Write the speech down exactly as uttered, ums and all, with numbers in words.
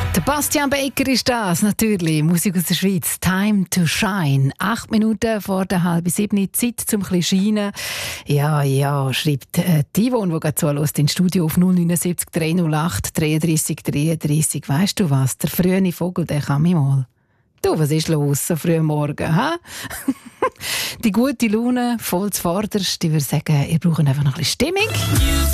Der Bastian Baker ist das, natürlich. Musik aus der Schweiz. Time to shine. Acht Minuten vor der halben sieben. Zeit zum ein bisschen scheinen. Ja, ja, schreibt äh, die Yvonne, die gerade zuhört, ins Studio auf null neun sieben drei null acht dreiunddreißig dreiunddreißig. Weisst du was? Der frühe Vogel, der kann mich mal. Du, was ist los so früh am Morgen? Ha? Die gute Laune, voll zuvorderst. Ich würde sagen, ihr braucht einfach noch ein bisschen Stimmung.